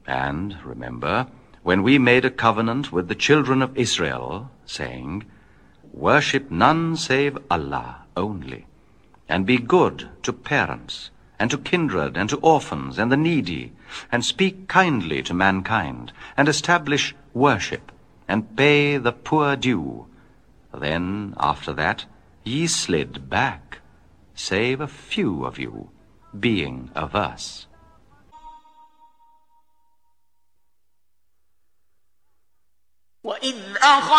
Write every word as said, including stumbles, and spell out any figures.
And, remember, when we made a covenant with the children of Israel, saying, Worship none save Allah only, and be good to parents, and to kindred, and to orphans, and the needy, and speak kindly to mankind, and establish worship, and pay the poor due. Then, after that, ye slid back, save a few of you, being averse.